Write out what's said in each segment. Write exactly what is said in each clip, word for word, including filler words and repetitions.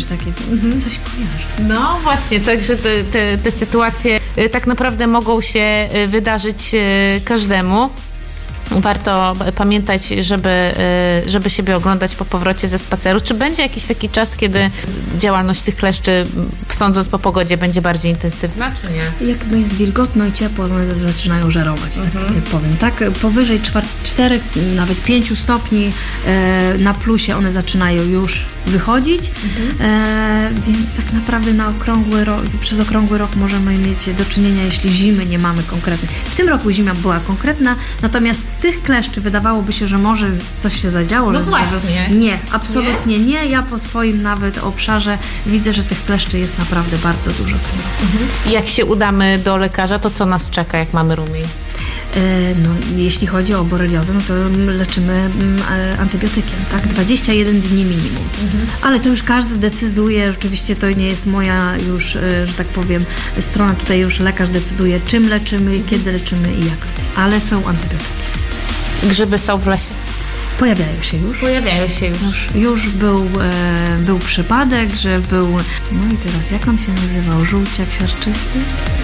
takie, mhm. coś kojarzę. No właśnie, także te, te, te sytuacje tak naprawdę mogą się wydarzyć każdemu. Warto pamiętać, żeby, żeby siebie oglądać po powrocie ze spaceru. Czy będzie jakiś taki czas, kiedy działalność tych kleszczy, sądząc po pogodzie, będzie bardziej intensywna, czy nie? Jak jest wilgotno i ciepło, one zaczynają żerować, mhm. tak jak powiem. Tak, powyżej czterech, nawet pięciu stopni e, na plusie one zaczynają już wychodzić, mhm. e, więc tak naprawdę na okrągły rok, przez okrągły rok możemy mieć do czynienia, jeśli zimy nie mamy konkretnej. W tym roku zima była konkretna, natomiast tych kleszczy wydawałoby się, że może coś się zadziało. No że właśnie. Nie, absolutnie nie? nie. Ja po swoim nawet obszarze widzę, że tych kleszczy jest naprawdę bardzo dużo w tym roku. Mhm. Jak się udamy do lekarza, to co nas czeka, jak mamy rumień? No, jeśli chodzi o boreliozę, no to leczymy antybiotykiem, tak? dwadzieścia jeden dni minimum. Mhm. Ale to już każdy decyduje, rzeczywiście to nie jest moja już, że tak powiem, strona, tutaj już lekarz decyduje, czym leczymy, kiedy leczymy i jak. Ale są antybiotyki. Grzyby są w lesie? Pojawiają się już. Pojawiają się już. Już, już był, e, był przypadek, że był, no i teraz jak on się nazywał? Żółciak siarczysty?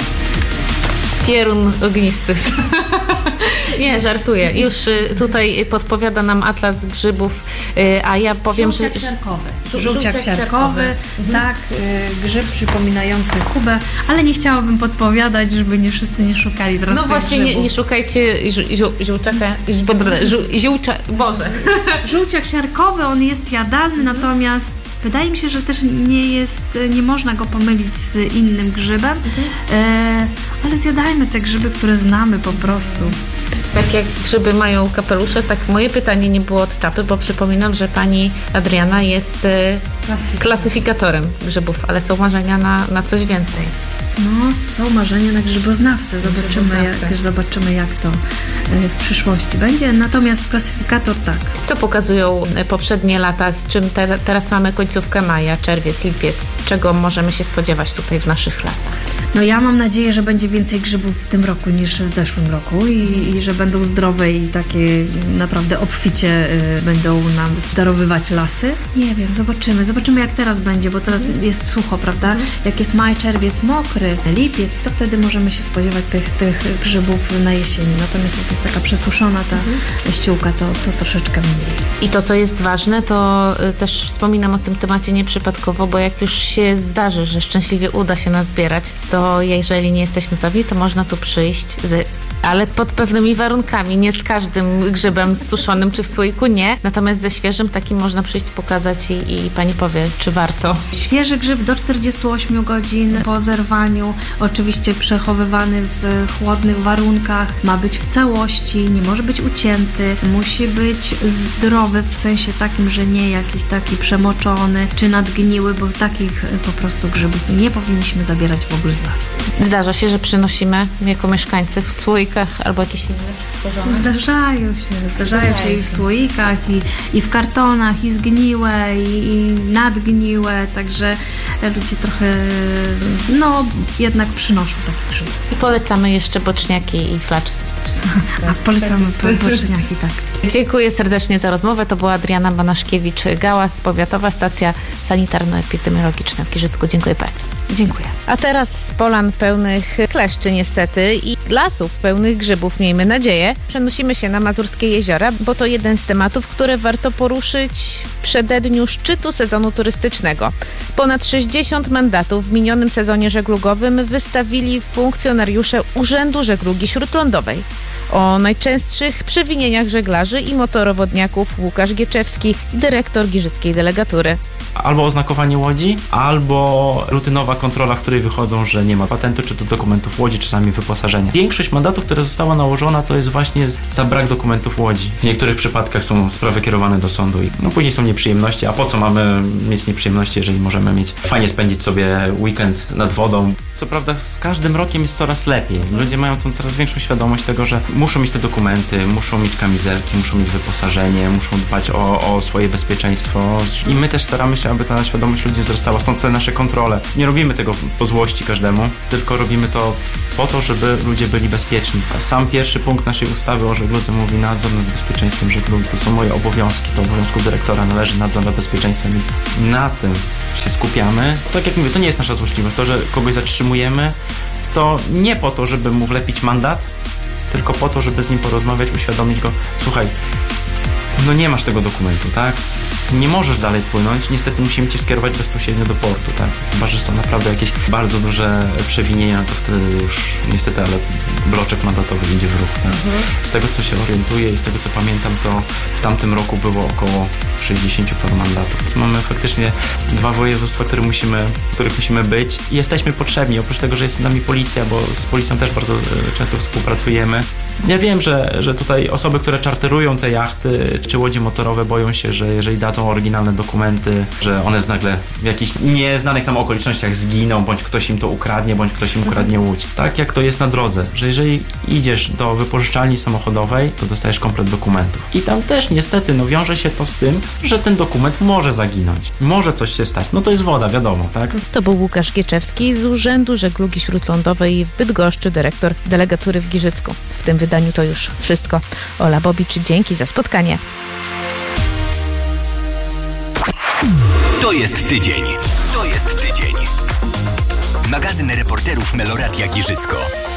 Pierun ognisty. Nie, żartuję. Już tutaj podpowiada nam atlas grzybów, a ja powiem, Żółciak że... siarkowy. Żółciak, Żółciak siarkowy, siarkowy. Mhm. Tak, grzyb przypominający Kubę, ale nie chciałabym podpowiadać, żeby nie wszyscy nie szukali teraz No właśnie, nie, nie szukajcie żółciaka, żółcia, Boże. Żółciak siarkowy, on jest jadalny, natomiast wydaje mi się, że też nie jest, nie można go pomylić z innym grzybem, mhm. e, ale zjadajmy te grzyby, które znamy po prostu. Tak jak grzyby mają kapelusze, tak moje pytanie nie było od czapy, bo przypominam, że pani Adriana jest e, klasyfikatorem grzybów, ale są marzenia na, na coś więcej. No, są marzenia na grzyboznawcę. Zobaczymy, jak, zobaczymy jak to w przyszłości będzie. Natomiast klasyfikator tak. Co pokazują poprzednie lata? Z czym te, teraz mamy końcówkę maja, czerwiec, lipiec? Czego możemy się spodziewać tutaj w naszych lasach? No ja mam nadzieję, że będzie więcej grzybów w tym roku niż w zeszłym roku i, i że będą zdrowe i takie naprawdę obficie y, będą nam zdarowywać lasy. Nie wiem, zobaczymy. Zobaczymy jak teraz będzie, bo teraz mm. jest sucho, prawda? Mm. Jak jest maj, czerwiec mokry, lipiec, to wtedy możemy się spodziewać tych, tych grzybów na jesieni. Natomiast jak jest taka przesuszona ta mm. ściółka, to, to troszeczkę mniej. I to, co jest ważne, to y, też wspominam o tym temacie nieprzypadkowo, bo jak już się zdarzy, że szczęśliwie uda się nas zbierać, to jeżeli nie jesteśmy pewni, to można tu przyjść, z, ale pod pewnymi warunkami. Nie z każdym grzybem suszonym czy w słoiku, nie. Natomiast ze świeżym takim można przyjść, pokazać i, i pani powie, czy warto. Świeży grzyb do czterdziestu ośmiu godzin po zerwaniu, oczywiście przechowywany w chłodnych warunkach, ma być w całości, nie może być ucięty, musi być zdrowy w sensie takim, że nie jakiś taki przemoczony czy nadgniły, bo takich po prostu grzybów nie powinniśmy zabierać w ogóle z lasu. Zdarza się, że przynosimy jako mieszkańcy w słoikach albo jakieś inne stworzone? Zdarzają się, zdarzają się i w słoikach, i, i w kartonach, i zgniłe, i, i nadgniłe, także ludzie trochę, no, jednak przynoszą takie grzyby. I polecamy jeszcze boczniaki i flaczki. A polecamy boczniaki, tak. Dziękuję serdecznie za rozmowę. To była Adriana Banaszkiewicz-Gałas, Powiatowa Stacja Sanitarno-Epidemiologiczna w Giżycku. Dziękuję bardzo. Dziękuję. A teraz z polan pełnych kleszczy niestety i lasów pełnych grzybów, miejmy nadzieję, przenosimy się na Mazurskie Jeziora, bo to jeden z tematów, które warto poruszyć w przededniu szczytu sezonu turystycznego. Ponad sześćdziesiąt mandatów w minionym sezonie żeglugowym wystawili funkcjonariusze Urzędu Żeglugi Śródlądowej. O najczęstszych przewinieniach żeglarzy i motorowodniaków Łukasz Gieczewski, dyrektor giżyckiej delegatury. Albo oznakowanie łodzi, albo rutynowa kontrola, w której wychodzą, że nie ma patentu, czy to dokumentów łodzi, czasami wyposażenia. Większość mandatów, która została nałożona, to jest właśnie za brak dokumentów łodzi. W niektórych przypadkach są sprawy kierowane do sądu i no później są nieprzyjemności. A po co mamy mieć nieprzyjemności, jeżeli możemy mieć fajnie spędzić sobie weekend nad wodą? Co prawda z każdym rokiem jest coraz lepiej. Ludzie mają tą coraz większą świadomość tego, że muszą mieć te dokumenty, muszą mieć kamizelki, muszą mieć wyposażenie, muszą dbać o, o swoje bezpieczeństwo i my też staramy się świadomość, aby ta świadomość ludzi wzrastała. Stąd te nasze kontrole. Nie robimy tego po złości każdemu, tylko robimy to po to, żeby ludzie byli bezpieczni. A sam pierwszy punkt naszej ustawy o żegludze mówi nadzór nad bezpieczeństwem żeglugi. To są moje obowiązki. Do obowiązków dyrektora należy nadzór nad bezpieczeństwem, więc na tym się skupiamy. Tak jak mówię, to nie jest nasza złośliwość. To, że kogoś zatrzymujemy, to nie po to, żeby mu wlepić mandat, tylko po to, żeby z nim porozmawiać, uświadomić go, słuchaj, no nie masz tego dokumentu, tak? Nie możesz dalej płynąć, niestety musimy cię skierować bezpośrednio do portu, tak? Chyba że są naprawdę jakieś bardzo duże przewinienia, no to wtedy już niestety, ale bloczek mandatowy idzie w ruch, tak? Mhm. Z tego, co się orientuję i z tego, co pamiętam, to w tamtym roku było około sześćdziesiąt paru mandatów. Więc mamy faktycznie dwa województwa, które musimy, w których musimy być i jesteśmy potrzebni, oprócz tego, że jest z nami policja, bo z policją też bardzo często współpracujemy. Ja wiem, że, że tutaj osoby, które czarterują te jachty czy łodzie motorowe, boją się, że jeżeli dadzą oryginalne dokumenty, że one nagle w jakichś nieznanych nam okolicznościach zginą, bądź ktoś im to ukradnie, bądź ktoś im ukradnie łódź. Tak jak to jest na drodze, że jeżeli idziesz do wypożyczalni samochodowej, to dostajesz komplet dokumentów. I tam też niestety no, wiąże się to z tym, że ten dokument może zaginąć. Może coś się stać. No to jest woda, wiadomo, tak? To był Łukasz Gieczewski z Urzędu Żeglugi Śródlądowej w Bydgoszczy, dyrektor delegatury w Giżycku. W tym wydaniu to już wszystko. Ola Bobicz, dzięki za spotkanie. To jest tydzień. To jest tydzień. Magazyn reporterów Meloradia Giżycko.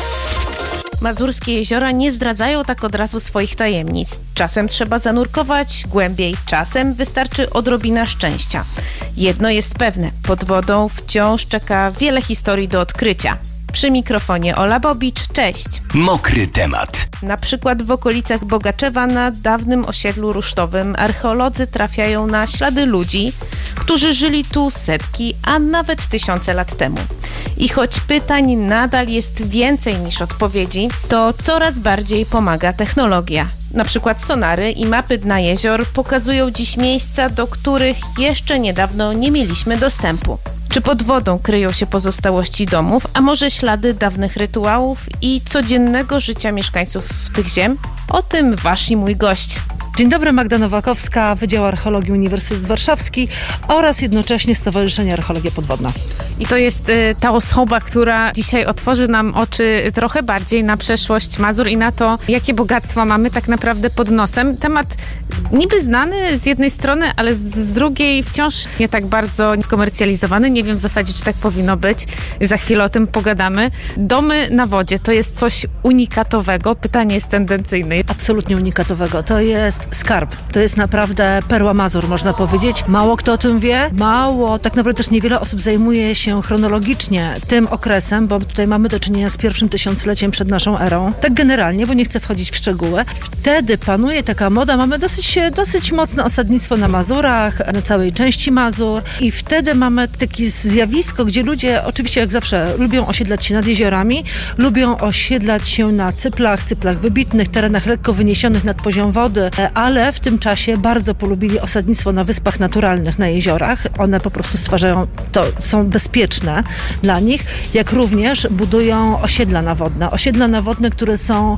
Mazurskie jeziora nie zdradzają tak od razu swoich tajemnic. Czasem trzeba zanurkować głębiej, czasem wystarczy odrobina szczęścia. Jedno jest pewne, pod wodą wciąż czeka wiele historii do odkrycia. Przy mikrofonie Ola Bobicz, cześć. Mokry temat. Na przykład w okolicach Bogaczewa na dawnym osiedlu rusztowym archeolodzy trafiają na ślady ludzi, którzy żyli tu setki, a nawet tysiące lat temu. I choć pytań nadal jest więcej niż odpowiedzi, to coraz bardziej pomaga technologia. Na przykład sonary i mapy dna jezior pokazują dziś miejsca, do których jeszcze niedawno nie mieliśmy dostępu. Czy pod wodą kryją się pozostałości domów, a może ślady dawnych rytuałów i codziennego życia mieszkańców tych ziem? O tym wasz i mój gość. Dzień dobry, Magda Nowakowska, Wydział Archeologii Uniwersytet Warszawski oraz jednocześnie Stowarzyszenie Archeologia Podwodna. I to jest y, ta osoba, która dzisiaj otworzy nam oczy trochę bardziej na przeszłość Mazur i na to, jakie bogactwa mamy tak naprawdę pod nosem. Temat niby znany z jednej strony, ale z, z drugiej wciąż nie tak bardzo skomercjalizowany. Nie wiem w zasadzie, czy tak powinno być. Za chwilę o tym pogadamy. Domy na wodzie to jest coś unikatowego. Pytanie jest tendencyjne. Absolutnie unikatowego. To jest skarb. To jest naprawdę perła Mazur, można powiedzieć. Mało kto o tym wie. Mało, tak naprawdę też niewiele osób zajmuje się chronologicznie tym okresem, bo tutaj mamy do czynienia z pierwszym tysiącleciem przed naszą erą. Tak generalnie, bo nie chcę wchodzić w szczegóły. Wtedy panuje taka moda. Mamy dosyć, dosyć mocne osadnictwo na Mazurach, na całej części Mazur i wtedy mamy takie zjawisko, gdzie ludzie oczywiście jak zawsze lubią osiedlać się nad jeziorami, lubią osiedlać się na cyplach, cyplach wybitnych, terenach lekko wyniesionych nad poziom wody, ale w tym czasie bardzo polubili osadnictwo na wyspach naturalnych, na jeziorach. One po prostu stwarzają, to są bezpieczne dla nich, jak również budują osiedla nawodne. Osiedla nawodne, które są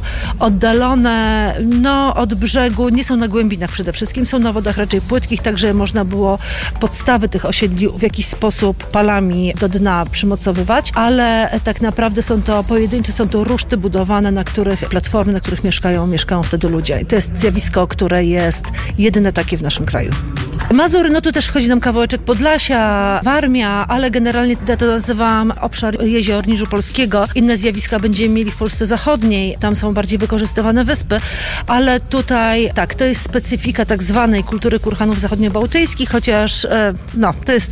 oddalone no, od brzegu, nie są na głębinach przede wszystkim, są na wodach raczej płytkich, także można było podstawy tych osiedli w jakiś sposób palami do dna przymocowywać, ale tak naprawdę są to pojedyncze, są to ruszty budowane, na których platformy, na których mieszkają, mieszkają wtedy ludzie. I to jest zjawisko, które jest jedyne takie w naszym kraju. Mazury, no tu też wchodzi nam kawałeczek Podlasia, Warmia, ale generalnie ja to nazywam obszar jezior Niżu Polskiego. Inne zjawiska będziemy mieli w Polsce Zachodniej, tam są bardziej wykorzystywane wyspy, ale tutaj tak, to jest specyfika tak zwanej kultury kurhanów zachodniobałtyckich, chociaż no, to jest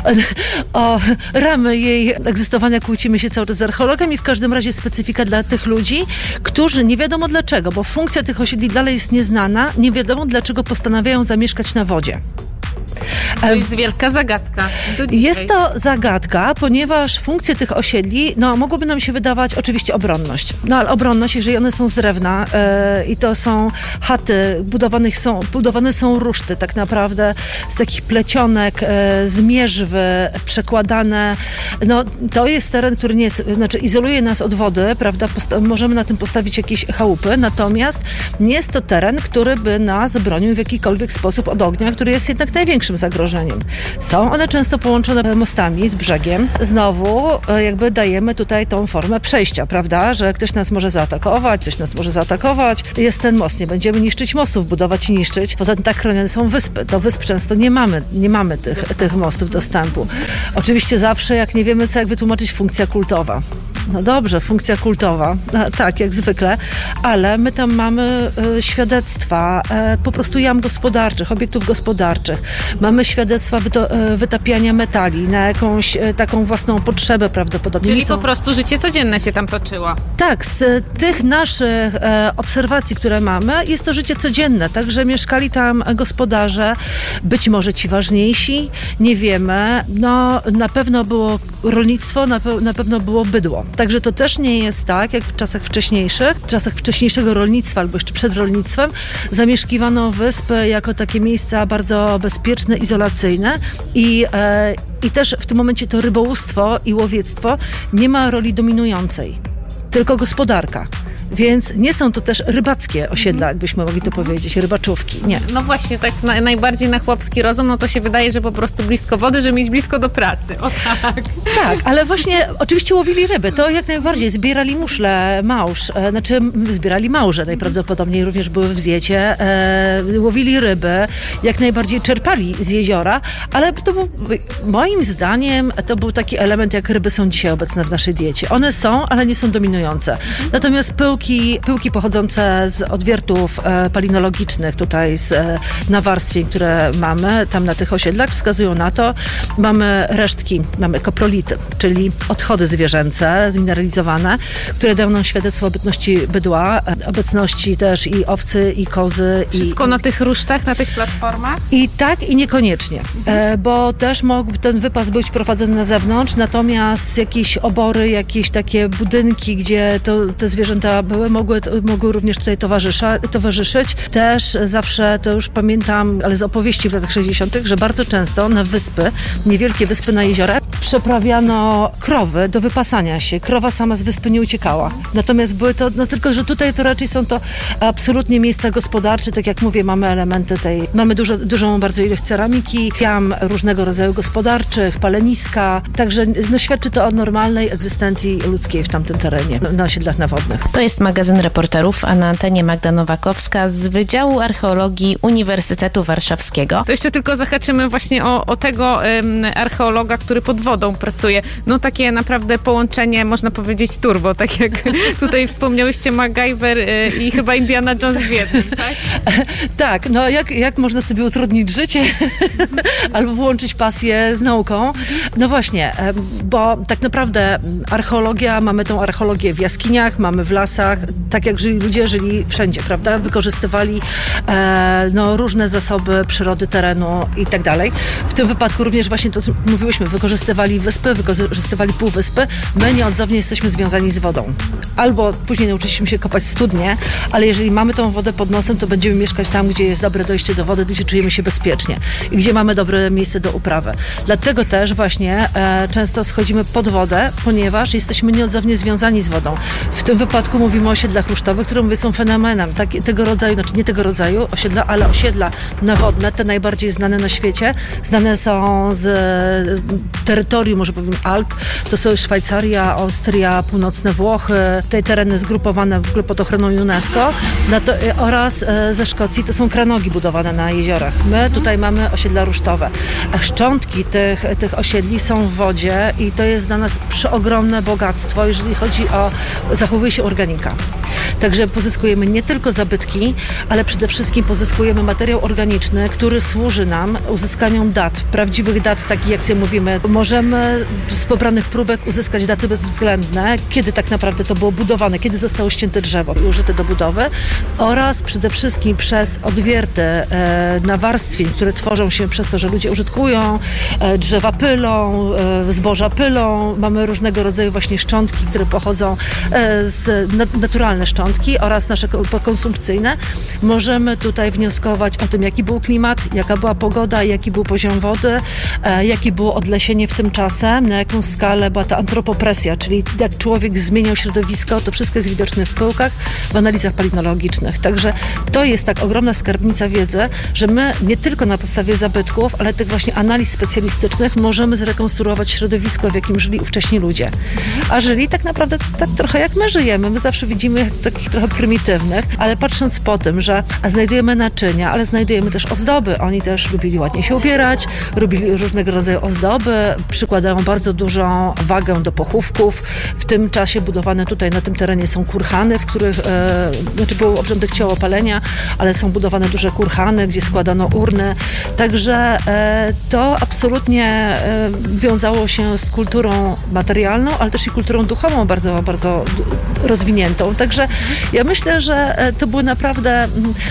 o ramy jej egzystowania kłócimy się cały czas z archeologami, w każdym razie specyfika dla tych ludzi, którzy nie wiadomo dlaczego, bo funkcja tych osiedli dalej jest nieznana, nie wiadomo dlaczego postanawiają zamieszkać na wodzie. To jest wielka zagadka. Jest to zagadka, ponieważ funkcje tych osiedli, no mogłoby nam się wydawać oczywiście obronność. No ale obronność, jeżeli one są z drewna yy, i to są chaty, budowanych są, budowane są ruszty tak naprawdę z takich plecionek, yy, z mierzwy, przekładane. No to jest teren, który nie jest, znaczy izoluje nas od wody, prawda? Posta- możemy na tym postawić jakieś chałupy, natomiast nie jest to teren, który by nas bronił w jakikolwiek sposób od ognia, który jest jednak największy największym zagrożeniem. Są one często połączone mostami z brzegiem. Znowu jakby dajemy tutaj tą formę przejścia, prawda, że ktoś nas może zaatakować, ktoś nas może zaatakować. Jest ten most, nie będziemy niszczyć mostów, budować i niszczyć. Poza tym tak chronione są wyspy. Do wysp często nie mamy, nie mamy tych, tych mostów dostępu. Oczywiście zawsze, jak nie wiemy co, jak wytłumaczyć funkcja kultowa. No dobrze, funkcja kultowa, no, tak, jak zwykle, ale my tam mamy y, świadectwa y, po prostu jam gospodarczych, obiektów gospodarczych. Mamy świadectwa wyto, y, wytapiania metali na jakąś y, taką własną potrzebę prawdopodobnie. Czyli są... po prostu życie codzienne się tam toczyło. Tak, z y, tych naszych y, obserwacji, które mamy, jest to życie codzienne, także mieszkali tam gospodarze, być może ci ważniejsi, nie wiemy. No, na pewno było rolnictwo, na, pe- na pewno było bydło. Także to też nie jest tak, jak w czasach wcześniejszych, w czasach wcześniejszego rolnictwa albo jeszcze przed rolnictwem, zamieszkiwano wyspy jako takie miejsca bardzo bezpieczne, izolacyjne i, e, i też w tym momencie to rybołówstwo i łowiectwo nie ma roli dominującej, tylko gospodarka. Więc nie są to też rybackie osiedla, jakbyśmy mogli to powiedzieć, rybaczówki, nie. No właśnie, tak na, najbardziej na chłopski rozum, no to się wydaje, że po prostu blisko wody, żeby mieć blisko do pracy. O tak. Tak, ale właśnie oczywiście łowili ryby, to jak najbardziej. Zbierali muszle, małż, e, znaczy zbierali małże najprawdopodobniej, również były w diecie, e, łowili ryby, jak najbardziej czerpali z jeziora, ale to był, moim zdaniem, to był taki element, jak ryby są dzisiaj obecne w naszej diecie. One są, ale nie są dominujące. Natomiast pyłki Pyłki, pyłki pochodzące z odwiertów e, palinologicznych, tutaj z e, nawarstwień, które mamy tam na tych osiedlach, wskazują na to. Mamy resztki, mamy koprolity, czyli odchody zwierzęce zmineralizowane, które dają nam świadectwo obecności bydła, e, obecności też i owcy, i kozy. Wszystko i, na tych rusztach, na tych platformach? I tak, i niekoniecznie, e, bo też mógł ten wypas być prowadzony na zewnątrz, natomiast jakieś obory, jakieś takie budynki, gdzie to, te zwierzęta były, mogły, mogły również tutaj towarzysza, towarzyszyć. Też zawsze, to już pamiętam, ale z opowieści w latach sześćdziesiątych, że bardzo często na wyspy, niewielkie wyspy na jeziorach, przeprawiano krowy do wypasania się. Krowa sama z wyspy nie uciekała. Natomiast były to, no tylko, że tutaj to raczej są to absolutnie miejsca gospodarcze. Tak jak mówię, mamy elementy tej, mamy dużo, dużą bardzo ilość ceramiki, jam różnego rodzaju gospodarczych, paleniska. Także no, świadczy to o normalnej egzystencji ludzkiej w tamtym terenie, na osiedlach nawodnych. To jest magazyn reporterów, a na antenie Magda Nowakowska z Wydziału Archeologii Uniwersytetu Warszawskiego. To jeszcze tylko zahaczymy właśnie o, o tego um, archeologa, który pod wodą pracuje. No takie naprawdę połączenie, można powiedzieć turbo, tak jak tutaj wspomniałyście, MacGyver y, i chyba Indiana Jones w jednym, tak? Tak, no jak, jak można sobie utrudnić życie albo połączyć pasję z nauką? No właśnie, bo tak naprawdę archeologia, mamy tą archeologię w jaskiniach, mamy w lasach, tak jak żyli ludzie, żyli wszędzie, prawda? Wykorzystywali e, no, różne zasoby przyrody, terenu i tak dalej. W tym wypadku również właśnie to, co mówiłyśmy, wykorzystywali wyspy, wykorzystywali półwyspy. My nieodzownie jesteśmy związani z wodą. Albo później nauczyliśmy się kopać studnie, ale jeżeli mamy tą wodę pod nosem, to będziemy mieszkać tam, gdzie jest dobre dojście do wody, gdzie czujemy się bezpiecznie i gdzie mamy dobre miejsce do uprawy. Dlatego też właśnie e, często schodzimy pod wodę, ponieważ jesteśmy nieodzownie związani z wodą. W tym wypadku mówimy o osiedlach rusztowych, które mówię są fenomenem tak, tego rodzaju, znaczy nie tego rodzaju osiedla, ale osiedla nawodne, te najbardziej znane na świecie. Znane są z e, terytorium, może powiem, Alp. To są Szwajcaria, Austria, północne Włochy, tutaj tereny zgrupowane w ogóle pod ochroną UNESCO no to, e, oraz e, ze Szkocji to są kranogi budowane na jeziorach. My tutaj mamy osiedla rusztowe. A szczątki tych, tych osiedli są w wodzie i to jest dla nas przeogromne bogactwo, jeżeli chodzi o zachowuje się organika. Także pozyskujemy nie tylko zabytki, ale przede wszystkim pozyskujemy materiał organiczny, który służy nam uzyskaniu dat, prawdziwych dat, takich jak sobie mówimy. Możemy z pobranych próbek uzyskać daty bezwzględne, kiedy tak naprawdę to było budowane, kiedy zostało ścięte drzewo i użyte do budowy oraz przede wszystkim przez odwierty e, nawarstwień, które tworzą się przez to, że ludzie użytkują, e, drzewa pylą, e, zboża pylą. Mamy różnego rodzaju właśnie szczątki, które pochodzą e, z, na, naturalne szczątki oraz nasze konsumpcyjne, możemy tutaj wnioskować o tym, jaki był klimat, jaka była pogoda, jaki był poziom wody, e, jakie było odlesienie w tym czasem, na jaką skalę była ta antropopresja, czyli jak człowiek zmieniał środowisko, to wszystko jest widoczne w pyłkach, w analizach palynologicznych. Także to jest tak ogromna skarbnica wiedzy, że my nie tylko na podstawie zabytków, ale tych właśnie analiz specjalistycznych możemy zrekonstruować środowisko, w jakim żyli ówcześni ludzie. A żyli tak naprawdę tak trochę jak my żyjemy. My zawsze widzimy takich trochę prymitywnych, ale patrząc po tym, że znajdujemy naczynia, ale znajdujemy też ozdoby. Oni też lubili ładnie się ubierać, robili różnego rodzaju ozdoby, przykładają bardzo dużą wagę do pochówków. W tym czasie budowane tutaj na tym terenie są kurhany, w których, e, znaczy był obrządek ciałopalenia, ale są budowane duże kurhany, gdzie składano urny. Także e, to absolutnie e, wiązało się z kulturą materialną, ale też i kulturą duchową bardzo, bardzo rozwiniętą. Także ja myślę, że to były naprawdę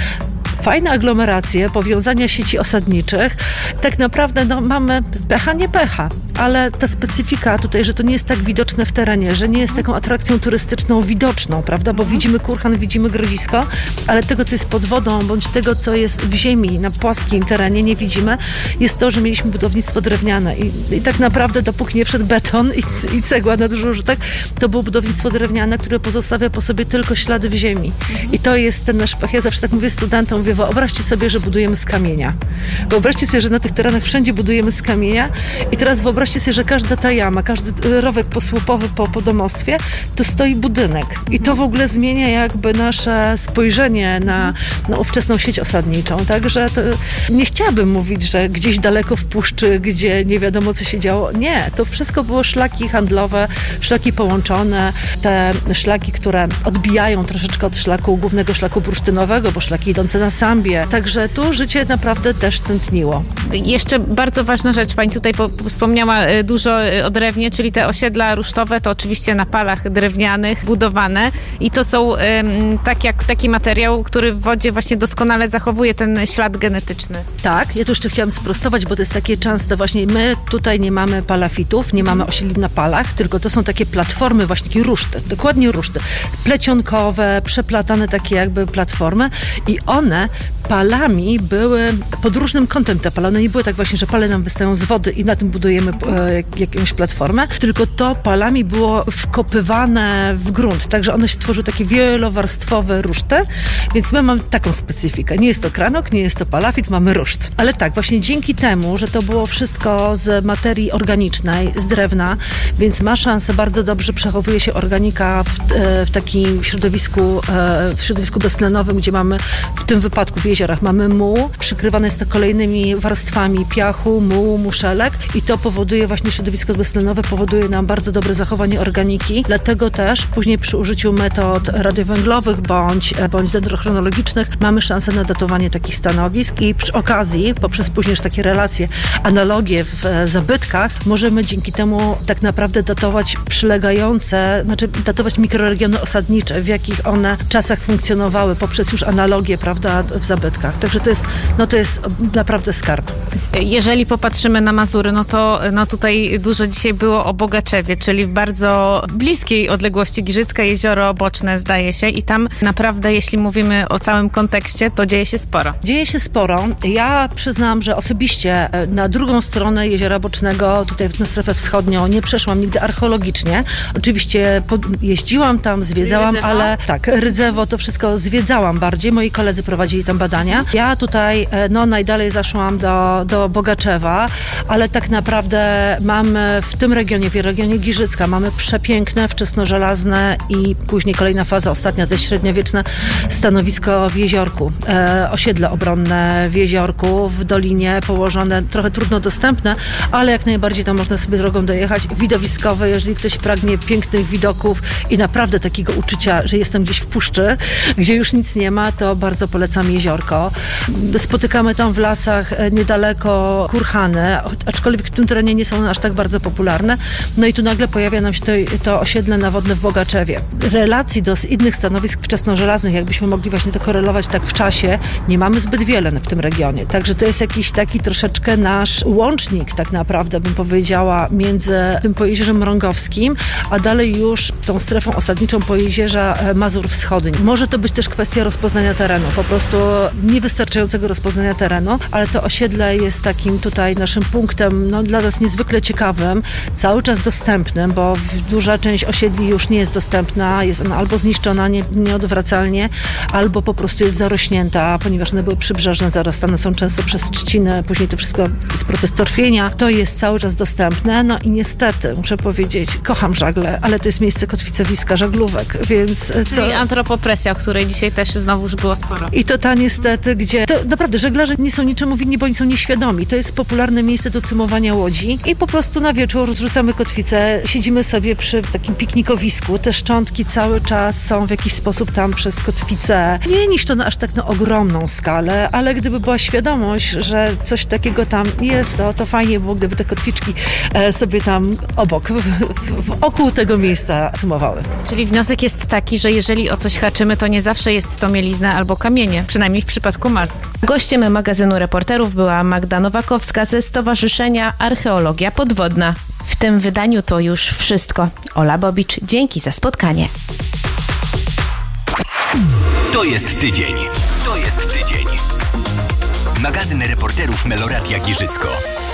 fajne aglomeracje, powiązania sieci osadniczych. Tak naprawdę no, mamy pecha, nie pecha, ale ta specyfika tutaj, że to nie jest tak widoczne w terenie, że nie jest taką atrakcją turystyczną widoczną, prawda, bo widzimy kurhan, widzimy grodzisko, ale tego, co jest pod wodą, bądź tego, co jest w ziemi, na płaskim terenie, nie widzimy, jest to, że mieliśmy budownictwo drewniane i, i tak naprawdę dopóki nie wszedł beton i, i cegła na duży użytek, to było budownictwo drewniane, które pozostawia po sobie tylko ślady w ziemi. I to jest ten nasz pech. Ja zawsze tak mówię studentom, mówię, wyobraźcie sobie, że budujemy z kamienia. Wyobraźcie sobie, że na tych terenach wszędzie budujemy z kamienia i teraz wyobraźcie sobie, że każda ta jama, każdy rowek posłupowy po, po domostwie, to stoi budynek. I to w ogóle zmienia jakby nasze spojrzenie na, na ówczesną sieć osadniczą. Także to nie chciałabym mówić, że gdzieś daleko w puszczy, gdzie nie wiadomo, co się działo. Nie, to wszystko było szlaki handlowe, szlaki połączone, te szlaki, które odbijają troszeczkę od szlaku, głównego szlaku bursztynowego, bo szlaki idące na Sambię. Także tu życie naprawdę też tętniło. Jeszcze bardzo ważna rzecz, pani tutaj po, wspomniała dużo o drewnie, czyli te osiedla rusztowe to oczywiście na palach drewnianych budowane i to są um, tak jak, taki materiał, który w wodzie właśnie doskonale zachowuje ten ślad genetyczny. Tak, ja tu jeszcze chciałam sprostować, bo to jest takie częste właśnie, my tutaj nie mamy palafitów, nie mamy osiedli na palach, tylko to są takie platformy, właśnie takie ruszty, dokładnie ruszty, plecionkowe, przeplatane takie jakby platformy i one palami były pod różnym kątem te pale. One nie były tak właśnie, że pale nam wystają z wody i na tym budujemy e, jakąś platformę, tylko to palami było wkopywane w grunt. Także one się tworzyły takie wielowarstwowe ruszty, więc my mamy taką specyfikę. Nie jest to kranok, nie jest to palafit, mamy ruszt. Ale tak, właśnie dzięki temu, że to było wszystko z materii organicznej, z drewna, więc ma szansę, bardzo dobrze przechowuje się organika w, e, w takim środowisku, e, w środowisku beztlenowym, gdzie mamy w tym wypadku w jeziorach mamy muł, przykrywane jest to kolejnymi warstwami piachu, mułu, muszelek i to powoduje właśnie środowisko beztlenowe, powoduje nam bardzo dobre zachowanie organiki, dlatego też później przy użyciu metod radiowęglowych bądź, bądź dendrochronologicznych mamy szansę na datowanie takich stanowisk i przy okazji, poprzez później takie relacje, analogie w zabytkach, możemy dzięki temu tak naprawdę datować przylegające, znaczy datować mikroregiony osadnicze, w jakich one czasach funkcjonowały, poprzez już analogie, prawda, w zabytkach. Także to jest, no to jest naprawdę skarb. Jeżeli popatrzymy na Mazury, no to no tutaj dużo dzisiaj było o Bogaczewie, czyli w bardzo bliskiej odległości Giżycka, jezioro Boczne zdaje się i tam naprawdę, jeśli mówimy o całym kontekście, to dzieje się sporo. Dzieje się sporo. Ja przyznam, że osobiście na drugą stronę jeziora Bocznego, tutaj na strefę wschodnią, nie przeszłam nigdy archeologicznie. Oczywiście pod, jeździłam tam, zwiedzałam, Rydzewo? ale tak, Rydzewo to wszystko zwiedzałam bardziej. Moi koledzy prowadzili tam badania. Ja tutaj no najdalej zaszłam do, do Bogaczewa, ale tak naprawdę mamy w tym regionie, w regionie Giżycka, mamy przepiękne, wczesnożelazne i później kolejna faza, ostatnia, to jest średniowieczne stanowisko w Jeziorku. E, osiedle obronne w Jeziorku, w dolinie położone, trochę trudno dostępne, ale jak najbardziej tam można sobie drogą dojechać. Widowiskowe, jeżeli ktoś pragnie pięknych widoków i naprawdę takiego uczucia, że jestem gdzieś w puszczy, gdzie już nic nie ma, to bardzo polecam Jeziorko. Spotykamy tam w lasach niedaleko kurhany, aczkolwiek w tym terenie nie są aż tak bardzo popularne. No i tu nagle pojawia nam się to, to osiedle nawodne w Bogaczewie. Relacji do innych stanowisk wczesnożelaznych, jakbyśmy mogli właśnie to korelować tak w czasie, nie mamy zbyt wiele w tym regionie. Także to jest jakiś taki troszeczkę nasz łącznik, tak naprawdę bym powiedziała, między tym Pojezierzem Mrągowskim, a dalej już tą strefą osadniczą Pojezierza Mazur Wschodni. Może to być też kwestia rozpoznania terenu, po prostu niewystarczającego rozpoznania terenu, ale to osiedle jest takim tutaj naszym punktem, no dla nas niezwykle ciekawym, cały czas dostępnym, bo duża część osiedli już nie jest dostępna, jest ona albo zniszczona nie, nieodwracalnie, albo po prostu jest zarośnięta, ponieważ one były przybrzeżne, zarastane są często przez trzciny, później to wszystko jest proces torfienia, to jest cały czas dostępne, no i niestety, muszę powiedzieć, kocham żagle, ale to jest miejsce kotwicowiska żaglówek, więc to... Czyli antropopresja, o której dzisiaj też znowu już było sporo. I to ta niestety, gdzie... To naprawdę, żeglarze nie są niczemu winni, bo oni są nieświadomi. To jest popularne miejsce do cymowania łodzi i po prostu na wieczór zrzucamy kotwicę, siedzimy sobie przy takim piknikowisku, te szczątki cały czas są w jakiś sposób tam przez kotwicę nie niszczone aż tak na ogromną skalę, ale gdyby była świadomość, że coś takiego tam jest, to, to fajnie było, gdyby te kotwiczki e, sobie tam obok, w, w, wokół tego miejsca cymowały. Czyli wniosek jest taki, że jeżeli o coś haczymy, to nie zawsze jest to mielizna albo kamienie, przynajmniej w przypadku Mazur. Gościem magazynu Reporterów była Magda Nowakowska ze Stowarzyszenia Archeologia Podwodna. W tym wydaniu to już wszystko. Ola Bobicz, dzięki za spotkanie. To jest tydzień. To jest tydzień. Magazyn Reporterów Meloradia Giżycko.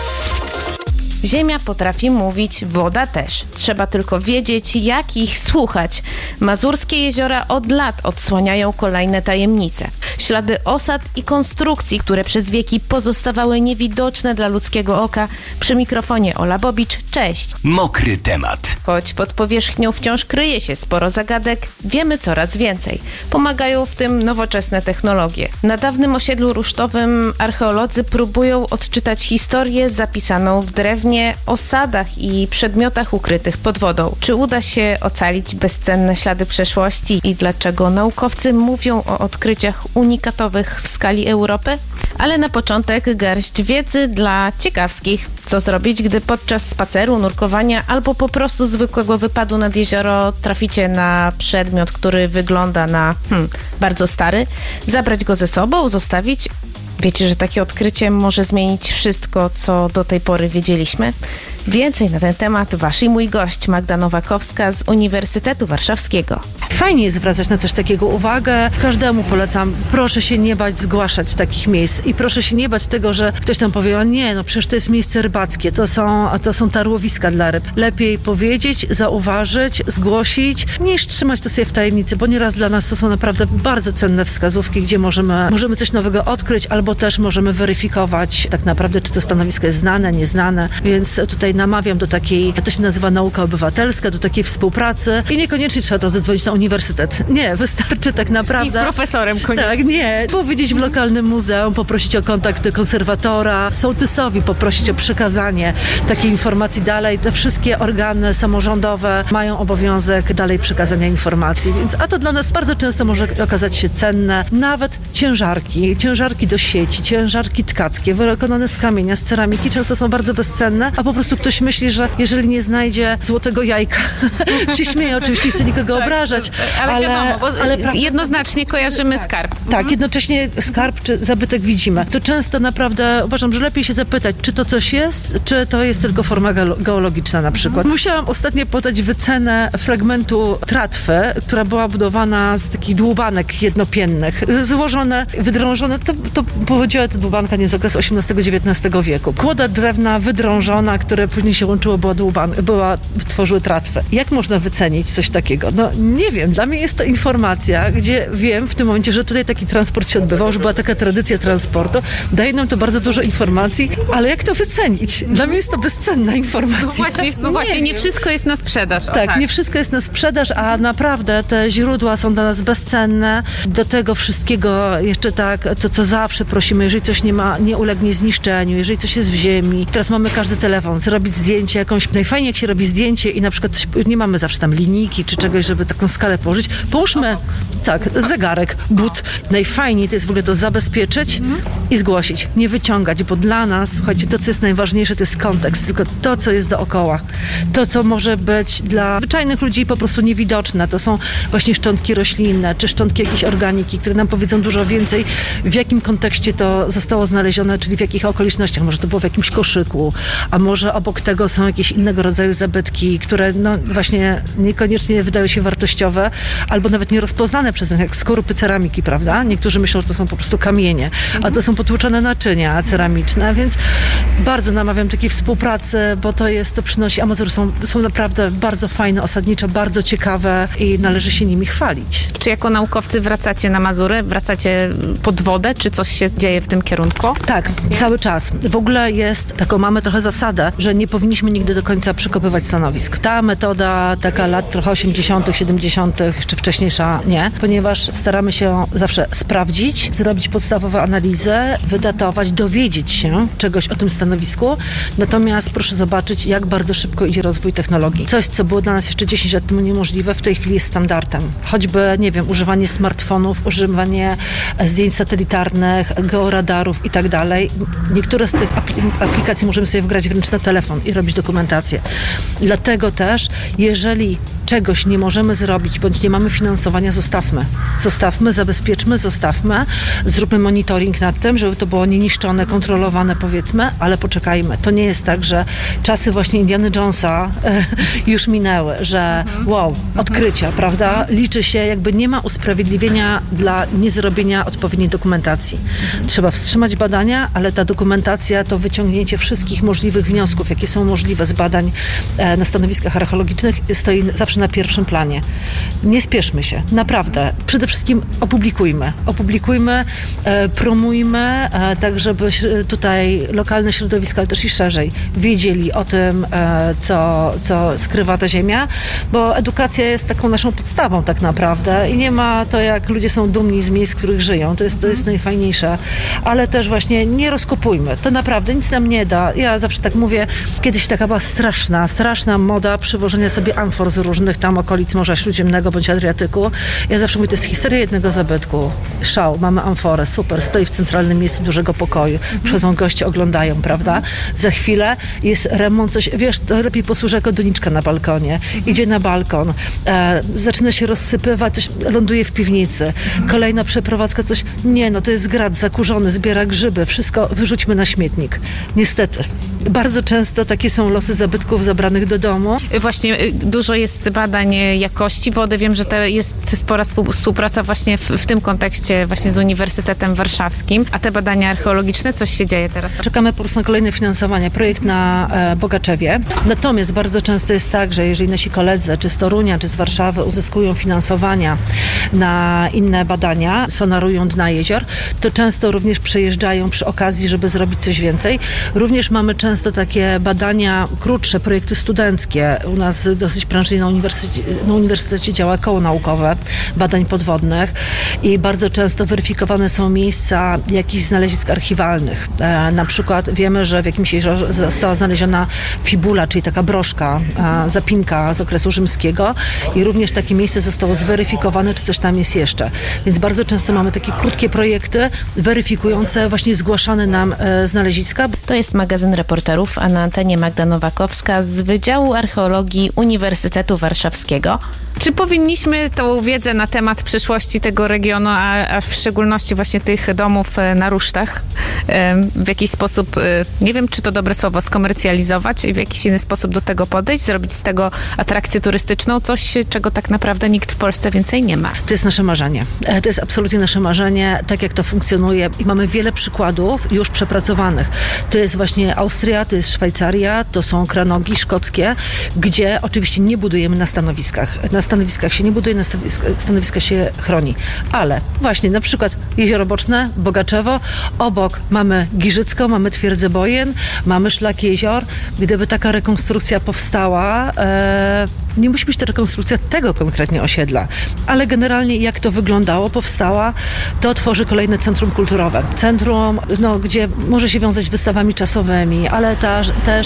Ziemia potrafi mówić, woda też. Trzeba tylko wiedzieć, jak ich słuchać. Mazurskie jeziora od lat odsłaniają kolejne tajemnice. Ślady osad i konstrukcji, które przez wieki pozostawały niewidoczne dla ludzkiego oka. Przy mikrofonie Ola Bobicz, cześć. Mokry temat. Choć pod powierzchnią wciąż kryje się sporo zagadek, wiemy coraz więcej. Pomagają w tym nowoczesne technologie. Na dawnym osiedlu rusztowym archeolodzy próbują odczytać historię zapisaną w drewnie, osadach i przedmiotach ukrytych pod wodą. Czy uda się ocalić bezcenne ślady przeszłości i dlaczego naukowcy mówią o odkryciach unikatowych w skali Europy? Ale na początek garść wiedzy dla ciekawskich. Co zrobić, gdy podczas spaceru, nurkowania albo po prostu zwykłego wypadu nad jezioro traficie na przedmiot, który wygląda na hmm, bardzo stary? Zabrać go ze sobą, zostawić? Wiecie, że takie odkrycie może zmienić wszystko, co do tej pory wiedzieliśmy? Więcej na ten temat wasz i mój gość, Magda Nowakowska z Uniwersytetu Warszawskiego. Fajnie jest zwracać na coś takiego uwagę. Każdemu polecam, proszę się nie bać zgłaszać takich miejsc i proszę się nie bać tego, że ktoś tam powie, o nie, no przecież to jest miejsce rybackie, to są, to są tarłowiska dla ryb. Lepiej powiedzieć, zauważyć, zgłosić, niż trzymać to sobie w tajemnicy, bo nieraz dla nas to są naprawdę bardzo cenne wskazówki, gdzie możemy, możemy coś nowego odkryć, albo też możemy weryfikować tak naprawdę, czy to stanowisko jest znane, nieznane, więc tutaj namawiam do takiej, to się nazywa nauka obywatelska, do takiej współpracy i niekoniecznie trzeba od razu dzwonić na uniwersytet. Nie, wystarczy tak naprawdę... I z profesorem koniecznie. Tak, nie. Powiedzieć w lokalnym muzeum, poprosić o kontakt do konserwatora, sołtysowi poprosić o przekazanie takiej informacji dalej. Te wszystkie organy samorządowe mają obowiązek dalej przekazania informacji, więc a to dla nas bardzo często może okazać się cenne. Nawet ciężarki, ciężarki do sieci, ciężarki tkackie, wykonane z kamienia, z ceramiki, często są bardzo bezcenne, a po prostu ktoś myśli, że jeżeli nie znajdzie złotego jajka, się śmieje oczywiście, nie chcę nikogo tak, obrażać, ale, ale, wiadomo, bo ale jednoznacznie kojarzymy tak, skarb. Tak, mhm. jednocześnie skarb czy zabytek widzimy. To często naprawdę uważam, że lepiej się zapytać, czy to coś jest, czy to jest tylko forma geologiczna na przykład. Musiałam ostatnio podać wycenę fragmentu tratwy, która była budowana z takich dłubanek jednopiennych, złożone, wydrążone, to, to pochodziła ta dłubanka nie z okresu osiemnastego dziewiętnastego wieku. Kłoda drewna wydrążona, które później się łączyło, była dłuban, była, tworzyły tratwę. Jak można wycenić coś takiego? No nie wiem, dla mnie jest to informacja, gdzie wiem w tym momencie, że tutaj taki transport się odbywał, że była taka tradycja transportu. Daje nam to bardzo dużo informacji, ale jak to wycenić? Dla mnie jest to bezcenna informacja. No właśnie, no właśnie nie, nie wszystko jest na sprzedaż. Tak, tak, nie wszystko jest na sprzedaż, a naprawdę te źródła są dla nas bezcenne. Do tego wszystkiego jeszcze tak, to co zawsze prosimy, jeżeli coś nie ma, nie ulegnie zniszczeniu, jeżeli coś jest w ziemi. Teraz mamy każdy telefon, zrobi zrobić zdjęcie jakąś, najfajniej jak się robi zdjęcie i na przykład coś, nie mamy zawsze tam linijki czy czegoś, żeby taką skalę położyć. Połóżmy, tak, zegarek, but. Najfajniej to jest w ogóle to zabezpieczyć mhm. i zgłosić. Nie wyciągać, bo dla nas, słuchajcie, to co jest najważniejsze, to jest kontekst, tylko to, co jest dookoła. To, co może być dla zwyczajnych ludzi po prostu niewidoczne. To są właśnie szczątki roślinne, czy szczątki jakiejś organiki, które nam powiedzą dużo więcej, w jakim kontekście to zostało znalezione, czyli w jakich okolicznościach. Może to było w jakimś koszyku, a może obok tego są jakieś innego rodzaju zabytki, które no właśnie niekoniecznie wydają się wartościowe, albo nawet nierozpoznane przez nas, jak skorupy ceramiki, prawda? Niektórzy myślą, że to są po prostu kamienie, a to są potłuczone naczynia ceramiczne, więc bardzo namawiam takiej współpracy, bo to jest, to przynosi, a Mazury są, są naprawdę bardzo fajne, osadnicze, bardzo ciekawe i należy się nimi chwalić. Czy jako naukowcy wracacie na Mazury? Wracacie pod wodę? Czy coś się dzieje w tym kierunku? Tak, nie? Cały czas. W ogóle jest, taką mamy trochę zasadę, że nie powinniśmy nigdy do końca przekopywać stanowisk. Ta metoda taka lat trochę osiemdziesiątych, siedemdziesiątych czy wcześniejsza nie, ponieważ staramy się zawsze sprawdzić, zrobić podstawową analizę, wydatować, dowiedzieć się czegoś o tym stanowisku. Natomiast proszę zobaczyć, jak bardzo szybko idzie rozwój technologii. Coś, co było dla nas jeszcze dziesięć lat temu niemożliwe, w tej chwili jest standardem. Choćby, nie wiem, używanie smartfonów, używanie zdjęć satelitarnych, georadarów i tak dalej. Niektóre z tych aplikacji możemy sobie wgrać wręcz na telefon i robić dokumentację. Dlatego też, jeżeli czegoś nie możemy zrobić, bądź nie mamy finansowania, zostawmy. Zostawmy, zabezpieczmy, zostawmy, zróbmy monitoring nad tym, żeby to było nieniszczone, kontrolowane, powiedzmy, ale poczekajmy. To nie jest tak, że czasy właśnie Indiana Jonesa e, już minęły, że wow, odkrycia, prawda? Liczy się, jakby nie ma usprawiedliwienia dla niezrobienia odpowiedniej dokumentacji. Trzeba wstrzymać badania, ale ta dokumentacja to wyciągnięcie wszystkich możliwych wniosków, jakie są możliwe z badań e, na stanowiskach archeologicznych, stoi zawsze na pierwszym planie. Nie spieszmy się, naprawdę. Przede wszystkim opublikujmy. Opublikujmy, e, promujmy, e, tak żeby tutaj lokalne środowiska, ale też i szerzej, wiedzieli o tym, e, co, co skrywa ta ziemia, bo edukacja jest taką naszą podstawą tak naprawdę i nie ma to, jak ludzie są dumni z miejsc, w których żyją. To jest, to jest najfajniejsze. Ale też właśnie nie rozkopujmy. To naprawdę nic nam nie da. Ja zawsze tak mówię, kiedyś taka była straszna, straszna moda przywożenia sobie amfor z różnych tam okolic Morza Śródziemnego bądź Adriatyku. Ja zawsze mówię, to jest historia jednego zabytku. Szał, mamy amforę, super, stoi w centralnym miejscu dużego pokoju. Przychodzą goście, oglądają, prawda? Za chwilę jest remont, coś, wiesz, to lepiej posłuży jako doniczka na balkonie. Idzie na balkon, e, zaczyna się rozsypywać, coś ląduje w piwnicy. Kolejna przeprowadzka, coś, nie, no to jest grat zakurzony, zbiera grzyby, wszystko wyrzućmy na śmietnik. Niestety. Bardzo często takie są losy zabytków zabranych do domu. Właśnie dużo jest badań jakości wody. Wiem, że to jest spora współpraca właśnie w, w tym kontekście właśnie z Uniwersytetem Warszawskim. A te badania archeologiczne, coś się dzieje teraz? Czekamy po prostu na kolejne finansowanie. Projekt na e, Bogaczewie. Natomiast bardzo często jest tak, że jeżeli nasi koledzy, czy z Torunia, czy z Warszawy uzyskują finansowania na inne badania, sonarują dna jezior, to często również przejeżdżają przy okazji, żeby zrobić coś więcej. Również mamy często takie badania krótsze, projekty studenckie. U nas dosyć prężnie na uniwersytecie, na uniwersytecie działa koło naukowe badań podwodnych i bardzo często weryfikowane są miejsca jakichś znalezisk archiwalnych. E, na przykład wiemy, że w jakimś jeziorze została znaleziona fibula, czyli taka broszka, e, zapinka z okresu rzymskiego i również takie miejsce zostało zweryfikowane, czy coś tam jest jeszcze. Więc bardzo często mamy takie krótkie projekty weryfikujące właśnie zgłaszane nam e, znaleziska. To jest magazyn Reporterów, a na antenie Magda Nowakowska z Wydziału Archeologii Uniwersytetu Warszawskiego. Czy powinniśmy tą wiedzę na temat przyszłości tego regionu, a, a w szczególności właśnie tych domów na rusztach, w jakiś sposób, nie wiem, czy to dobre słowo, skomercjalizować i w jakiś inny sposób do tego podejść, zrobić z tego atrakcję turystyczną, coś, czego tak naprawdę nikt w Polsce więcej nie ma? To jest nasze marzenie. To jest absolutnie nasze marzenie, tak jak to funkcjonuje i mamy wiele przykładów już przepracowanych. To jest właśnie Austria, to jest Szwajcaria, to są kranogi szkockie, gdzie oczywiście nie budujemy na stanowiskach. Na stanowiskach się nie buduje, na stanowiska się chroni. Ale właśnie na przykład Jezioro Boczne, Bogaczewo, obok mamy Giżycką, mamy Twierdzę Bojen, mamy Szlak Jezior. Gdyby taka rekonstrukcja powstała, e, nie musi być to rekonstrukcja tego konkretnie osiedla, ale generalnie jak to wyglądało, powstała, to tworzy kolejne centrum kulturowe. Centrum, no, gdzie może się wiązać z wystawami czasowymi, ale ale też, też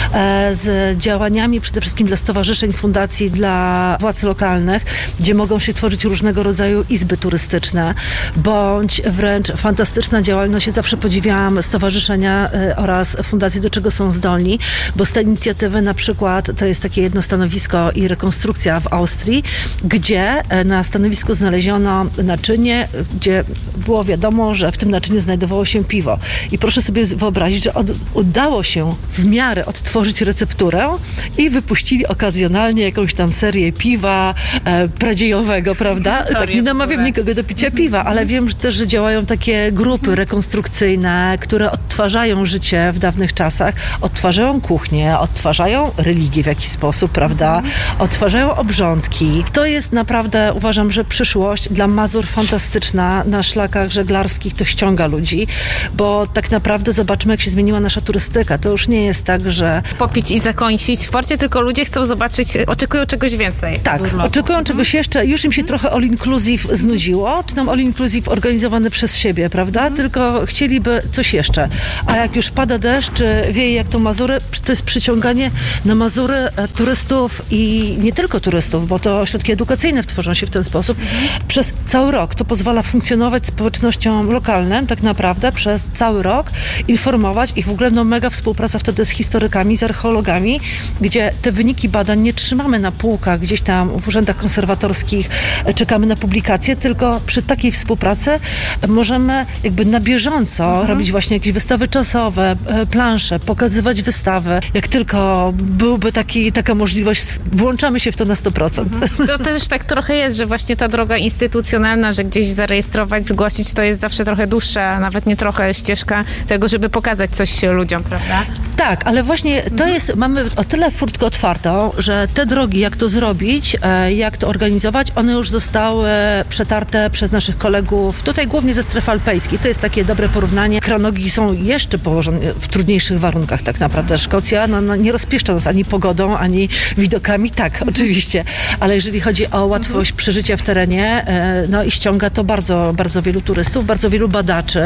e, z działaniami przede wszystkim dla stowarzyszeń, fundacji, dla władz lokalnych, gdzie mogą się tworzyć różnego rodzaju izby turystyczne, bądź wręcz fantastyczna działalność. Ja zawsze podziwiałam stowarzyszenia e, oraz fundacje, do czego są zdolni, bo z tej inicjatywy na przykład to jest takie jedno stanowisko i rekonstrukcja w Austrii, gdzie e, na stanowisku znaleziono naczynie, gdzie było wiadomo, że w tym naczyniu znajdowało się piwo. I proszę sobie wyobrazić, że od, udało się w miarę odtworzyć recepturę i wypuścili okazjonalnie jakąś tam serię piwa e, pradziejowego, prawda? Tak, nie namawiam nikogo do picia piwa, ale wiem że też, że działają takie grupy rekonstrukcyjne, które odtwarzają życie w dawnych czasach, odtwarzają kuchnię, odtwarzają religię w jakiś sposób, prawda? Odtwarzają obrządki. To jest naprawdę, uważam, że przyszłość dla Mazur fantastyczna na szlakach żeglarskich, to ściąga ludzi, bo tak naprawdę zobaczmy, jak się zmieniła nasza turystyka. To już nie jest tak, że... Popić i zakończyć w porcie, tylko ludzie chcą zobaczyć, oczekują czegoś więcej. Tak, oczekują mhm. czegoś jeszcze. Już im się trochę all inclusive znudziło, czy tam all inclusive organizowany przez siebie, prawda? Mhm. Tylko chcieliby coś jeszcze. A jak już pada deszcz, czy wieje jak to Mazury, to jest przyciąganie na Mazury turystów i nie tylko turystów, bo to ośrodki edukacyjne tworzą się w ten sposób. Mhm. Przez cały rok. To pozwala funkcjonować społecznościom lokalnym tak naprawdę przez cały rok, informować i w ogóle no mega współpraca wtedy z historykami, z archeologami, gdzie te wyniki badań nie trzymamy na półkach gdzieś tam w urzędach konserwatorskich, czekamy na publikacje, tylko przy takiej współpracy możemy jakby na bieżąco mhm. robić właśnie jakieś wystawy czasowe, plansze, pokazywać wystawy. Jak tylko byłby taki, taka możliwość, włączamy się w to na sto procent. Mhm. To też tak trochę jest, że właśnie ta droga instytucjonalna, że gdzieś zarejestrować, zgłosić, to jest zawsze trochę dłuższa, nawet nie trochę ścieżka tego, żeby pokazać coś ludziom, prawda? Tak, ale właśnie to mhm. jest, mamy o tyle furtkę otwartą, że te drogi, jak to zrobić, jak to organizować, one już zostały przetarte przez naszych kolegów, tutaj głównie ze strefy alpejskiej. To jest takie dobre porównanie. Kranogi są jeszcze położone w trudniejszych warunkach tak naprawdę. Szkocja no, no, nie rozpieszcza nas ani pogodą, ani widokami, tak, oczywiście, ale jeżeli chodzi o łatwość mhm. przeżycia w terenie, no i ściąga to bardzo, bardzo wielu turystów, bardzo wielu badaczy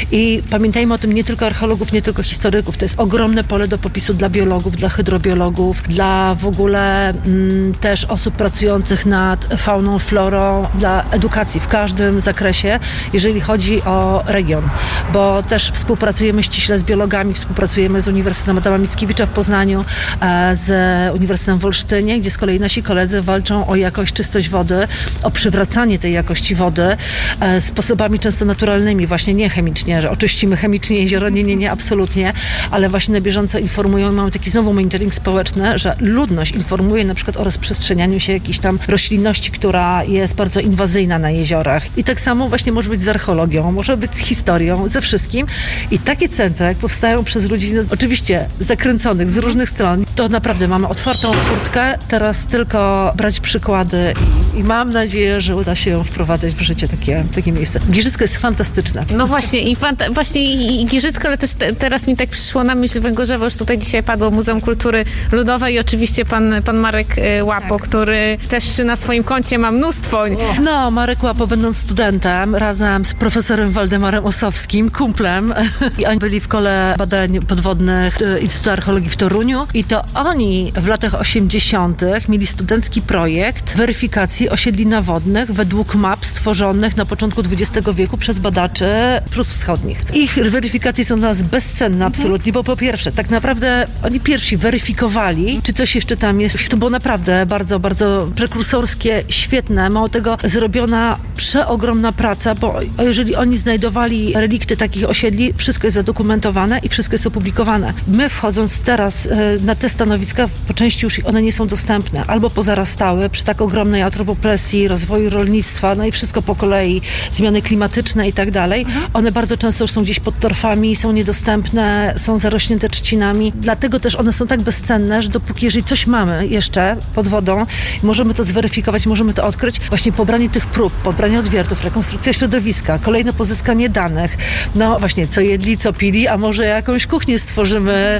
i pamiętajmy o tym, nie tylko archeologów, nie tylko historyków, to jest ogromne pole do popisu dla biologów, dla hydrobiologów, dla w ogóle mm, też osób pracujących nad fauną, florą, dla edukacji w każdym zakresie, jeżeli chodzi o region, bo też współpracujemy ściśle z biologami, współpracujemy z Uniwersytetem Adama Mickiewicza w Poznaniu, e, z Uniwersytetem w Olsztynie, gdzie z kolei nasi koledzy walczą o jakość, czystość wody, o przywracanie tej jakości wody e, sposobami często naturalnymi, właśnie nie chemicznie, że oczyścimy chemicznie jezioro, nie, nie, nie, absolutnie, ale właśnie na bieżąco informują, mamy taki znowu monitoring społeczny, że ludność informuje na przykład o rozprzestrzenianiu się jakiejś tam roślinności, która jest bardzo inwazyjna na jeziorach. I tak samo właśnie może być z archeologią, może być z historią, ze wszystkim. I takie centra, jak powstają przez ludzi, no, oczywiście zakręconych z różnych stron, to naprawdę mamy otwartą furtkę, teraz tylko brać przykłady i, i mam nadzieję, że uda się wprowadzać w życie takie, takie miejsce. Giżycko jest fantastyczne. No właśnie, i fanta- właśnie i, i Giżycko, ale też te, teraz mi tak przyszło na myśl Węgorzewo, już tutaj dzisiaj padło Muzeum Kultury Ludowej i oczywiście pan, pan Marek Łapo, tak. który też na swoim koncie ma mnóstwo. No, Marek Łapo, będąc studentem, razem z profesorem Waldemarem Osowskim, kumplem, i oni byli w kole badań podwodnych Instytutu Archeologii w Toruniu i to oni w latach osiemdziesiątych mieli studencki projekt weryfikacji osiedli nawodnych według map stworzonych na początku dwudziestego wieku przez badaczy Prus Wschodnich. Ich weryfikacje są dla nas bezcenne absolutnie, bo po pierwsze, tak naprawdę oni pierwsi weryfikowali, czy coś jeszcze tam jest. To było naprawdę bardzo, bardzo prekursorskie, świetne. Mało tego, zrobiona przeogromna praca, bo jeżeli oni znajdowali relikty takich osiedli, wszystko jest zadokumentowane i wszystko jest opublikowane. My wchodząc teraz na te stanowiska, po części już one nie są dostępne, albo pozarastały przy tak ogromnej antropopresji, rozwoju rolnictwa, no i wszystko po kolei, zmiany klimatyczne i tak dalej. One bardzo często już są gdzieś pod torfami, są niedostępne, są zarośnięte trzcinami. Dlatego też one są tak bezcenne, że dopóki, jeżeli coś mamy jeszcze pod wodą, możemy to zweryfikować, możemy to odkryć, właśnie pobranie tych prób, pobranie odwiertów, rekonstrukcja środowiska, kolejne pozyskanie danych, no właśnie, co jedli, co pili, a może jakąś kuchnię stworzymy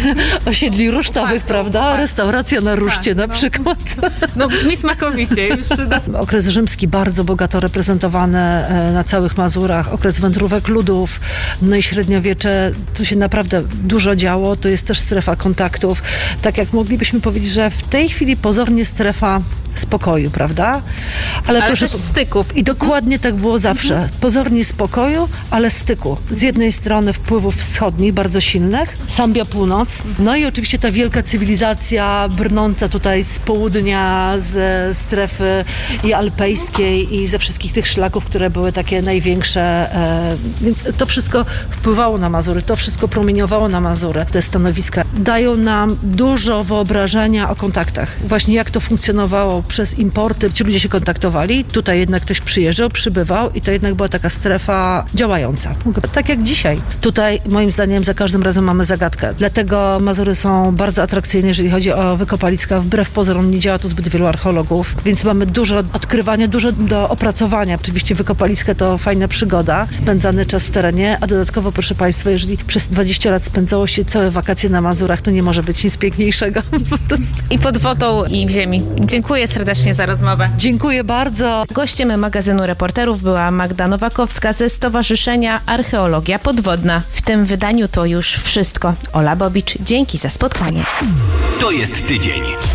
osiedli rusztowych, prawda? Tak. Restauracja na ruszcie tak, na no. przykład. No brzmi smakowicie. Już Okres rzymski bardzo bogato reprezentowany na całych Mazurach, okres wędrówek ludów, no i średniowiecze, tu się naprawdę dużo działo, to jest też strefa kontaktów. Tak jak moglibyśmy powiedzieć, że w tej chwili pozornie strefa spokoju, prawda? Ale, ale też styków. I dokładnie tak było zawsze. Mhm. Pozornie spokoju, ale styku. Z jednej strony wpływów wschodnich, bardzo silnych, Sambia Północ, no i oczywiście ta wielka cywilizacja brnąca tutaj z południa, z strefy i alpejskiej i ze wszystkich tych szlaków, które były takie największe. E, więc to wszystko wpływało na Mazury, to wszystko promieniowało na Mazury. Te stanowiska dają nam dużo wyobrażenia o kontaktach. Właśnie jak to funkcjonowało przez importy. Ci ludzie się kontaktowali, tutaj jednak ktoś przyjeżdżał, przybywał i to jednak była taka strefa działająca. Tak jak dzisiaj. Tutaj moim zdaniem za każdym razem mamy zagadkę. Dlatego Mazury są bardzo atrakcyjne, jeżeli chodzi o wykopaliska. Wbrew pozorom nie działa tu zbyt wielu archeologów, więc mamy dużo odkrywania, dużo do opracowania. Oczywiście wykopaliska to fajna przygoda, spędzany czas w terenie, a dodatkowo, proszę Państwa, jeżeli przez dwadzieścia lat spędzało się całe wakacje na Mazurach, to nie może być nic piękniejszego. I pod wodą, i w ziemi. Dziękuję serdecznie za rozmowę. Dziękuję bardzo. Gościem magazynu Reporterów była Magda Nowakowska ze Stowarzyszenia Archeologia Podwodna. W tym wydaniu to już wszystko. Ola Bobicz, dzięki za spotkanie. To jest tydzień.